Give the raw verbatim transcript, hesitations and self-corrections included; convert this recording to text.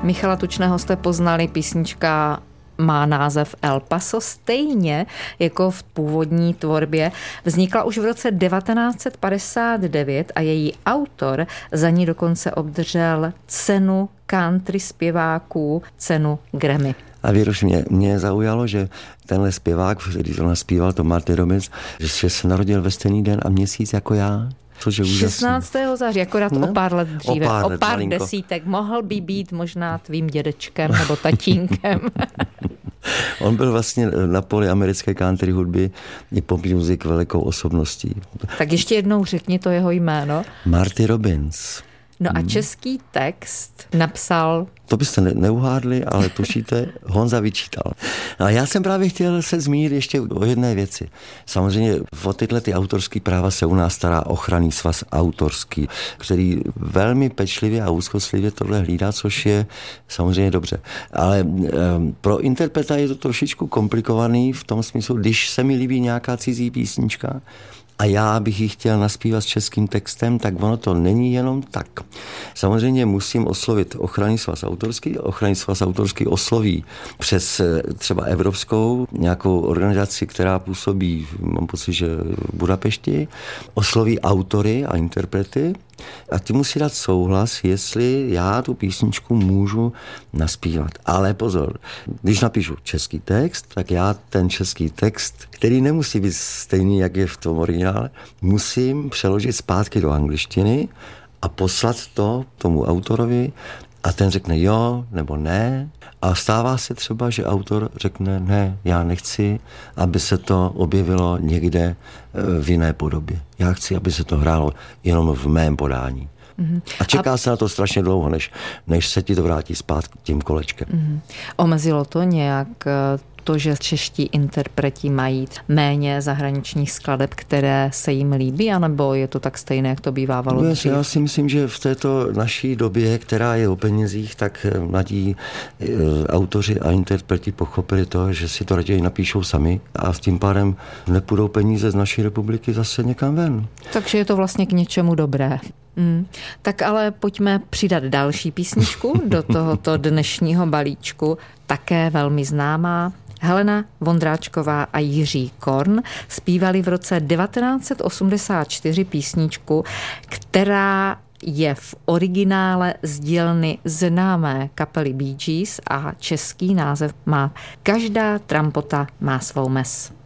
Michala Tučného jste poznali, písnička má název El Paso, stejně jako v původní tvorbě. Vznikla už v roce devatenáct set padesát devět a její autor za ní dokonce obdržel cenu country zpěváků, cenu Grammy. A Věruš, mě, mě zaujalo, že tenhle zpěvák, když on zpíval to Marty Robbins, že se narodil ve stejný den a měsíc jako já. Což je šestnáctého září, akorát no, o pár let dříve, o pár, let, o pár malinko. desítek. Mohl by být možná tvým dědečkem nebo tatínkem. On byl vlastně na poli americké country hudby i pop music velikou osobností. Tak ještě jednou řekni to jeho jméno. Marty Robbins. No a český text napsal... To byste ne- neuhádli, ale tušíte, Honza Vyčítal. No a já jsem právě chtěl se zmínit ještě o jedné věci. Samozřejmě o tyhle ty autorský práva se u nás stará ochranný svaz autorský, který velmi pečlivě a úzkostlivě tohle hlídá, což je samozřejmě dobře. Ale e, pro interpreta je to trošičku komplikovaný v tom smyslu, když se mi líbí nějaká cizí písnička, a já bych ji chtěl naspívat s českým textem, tak ono to není jenom tak. Samozřejmě musím oslovit ochranný svaz autorský. Ochranný svaz autorský osloví přes třeba evropskou nějakou organizaci, která působí, mám pocit, že v Budapešti, osloví autory a interprety a ty musí dát souhlas, jestli já tu písničku můžu naspívat. Ale pozor, když napíšu český text, tak já ten český text, který nemusí být stejný, jak je v tom originále, musím přeložit zpátky do angličtiny a poslat to tomu autorovi a ten řekne jo nebo ne. A stává se třeba, že autor řekne ne, já nechci, aby se to objevilo někde v jiné podobě. Já chci, aby se to hrálo jenom v mém podání. Mm-hmm. A čeká a... se na to strašně dlouho, než, než se ti to vrátí zpátky tím kolečkem. Mm-hmm. Omezilo to nějak to, že čeští interpreti mají méně zahraničních skladeb, které se jim líbí, anebo je to tak stejné, jak to bývávalo no, dřív? Já si myslím, že v této naší době, která je o penězích, tak mladí e, autoři a interpreti pochopili to, že si to raději napíšou sami a s tím pádem nepůjdou peníze z naší republiky zase někam ven. Takže je to vlastně k něčemu dobré. Mm. Tak ale pojďme přidat další písničku do tohoto dnešního balíčku, také velmi známá. Helena Vondráčková a Jiří Korn zpívali v roce devatenáct set osmdesát čtyři písničku, která je v originále z dílny známé kapely Bee Gees a český název má Každá trampota má svou mes.